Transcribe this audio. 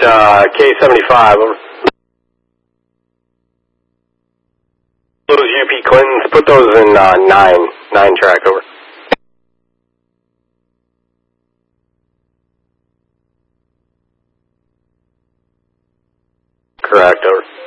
K75, over. Those UP Clintons, put those in 9 track, over. Correct, over.